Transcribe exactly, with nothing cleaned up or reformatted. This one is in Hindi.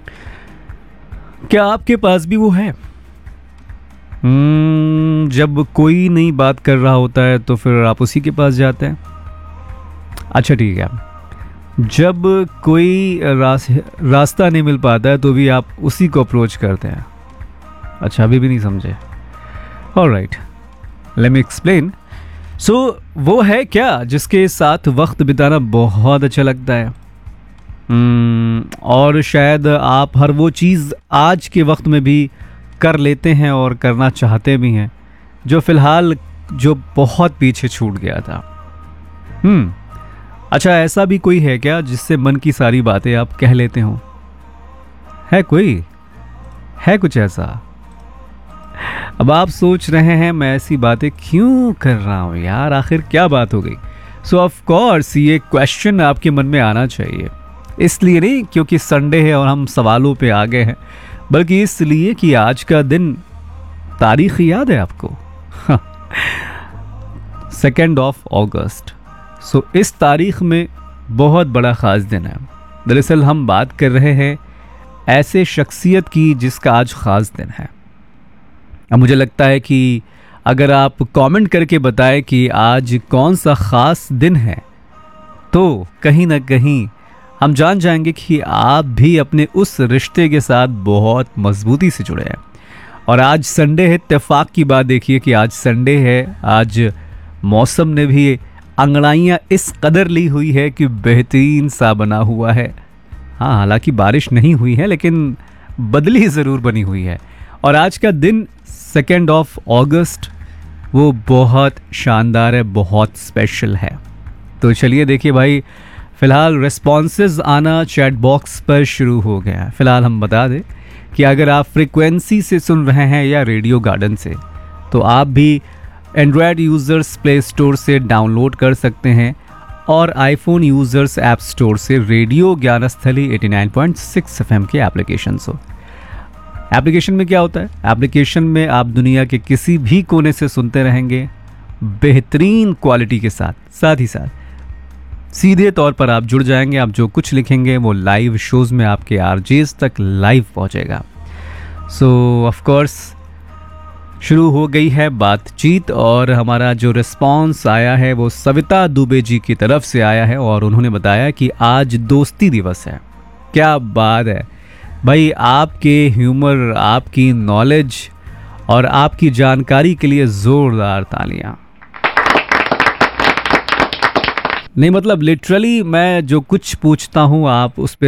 क्या आपके पास भी वो है? हम्म, जब कोई नहीं बात कर रहा होता है तो फिर आप उसी के पास जाते हैं। अच्छा ठीक है, जब कोई रास, रास्ता नहीं मिल पाता है तो भी आप उसी को अप्रोच करते हैं। अच्छा, अभी भी नहीं समझे? Alright, let me explain. सो वो है क्या जिसके साथ वक्त बिताना बहुत अच्छा लगता है। hmm, और शायद आप हर वो चीज़ आज के वक्त में भी कर लेते हैं और करना चाहते भी हैं जो फ़िलहाल जो बहुत पीछे छूट गया था। हम्म अच्छा, ऐसा भी कोई है क्या जिससे मन की सारी बातें आप कह लेते हो? है कोई? है कुछ ऐसा? अब आप सोच रहे हैं मैं ऐसी बातें क्यों कर रहा हूं यार, आखिर क्या बात हो गई? सो ऑफ कोर्स ये क्वेश्चन आपके मन में आना चाहिए, इसलिए नहीं क्योंकि संडे है और हम सवालों पे आ गए हैं, बल्कि इसलिए कि आज का दिन, तारीख याद है आपको? सेकेंड ऑफ अगस्त। सो इस तारीख में बहुत बड़ा ख़ास दिन है। दरअसल हम बात कर रहे हैं ऐसे शख्सियत की जिसका आज ख़ास दिन है। अब मुझे लगता है कि अगर आप कमेंट करके बताएं कि आज कौन सा ख़ास दिन है तो कहीं ना कहीं हम जान जाएंगे कि आप भी अपने उस रिश्ते के साथ बहुत मजबूती से जुड़े हैं। और आज संडे है, इत्तेफाक की बात देखिए कि आज संडे है। आज मौसम ने भी अंगड़ाइयाँ इस कदर ली हुई है कि बेहतरीन सा बना हुआ है। हाँ, हालांकि बारिश नहीं हुई है लेकिन बदली ज़रूर बनी हुई है। और आज का दिन सेकेंड ऑफ अगस्त वो बहुत शानदार है, बहुत स्पेशल है। तो चलिए देखिए भाई, फ़िलहाल रिस्पॉन्सेज आना चैट बॉक्स पर शुरू हो गया है। फ़िलहाल हम बता दें कि अगर आप फ्रीक्वेंसी से सुन रहे हैं या रेडियो गार्डन से, तो आप भी एंड्रॉयड यूज़र्स प्ले स्टोर से डाउनलोड कर सकते हैं और आईफोन यूज़र्स ऐप स्टोर से radio Gyansthali eighty nine point six F M के एप्लीकेशन हो। एप्लीकेशन में क्या होता है? एप्लीकेशन में आप दुनिया के किसी भी कोने से सुनते रहेंगे बेहतरीन क्वालिटी के साथ। साथ ही साथ सीधे तौर पर आप जुड़ जाएंगे। आप जो कुछ लिखेंगे वो लाइव शोज़ में आपके आरजेस तक लाइव पहुंचेगा। सो ऑफ कोर्स शुरू हो गई है बातचीत और हमारा जो रिस्पांस आया है वो सविता दुबे जी की तरफ से आया है और उन्होंने बताया कि आज दोस्ती दिवस है। क्या बात है भाई, आपके ह्यूमर, आपकी नॉलेज और आपकी जानकारी के लिए ज़ोरदार तालियां। नहीं मतलब लिटरली मैं जो कुछ पूछता हूँ आप उस पे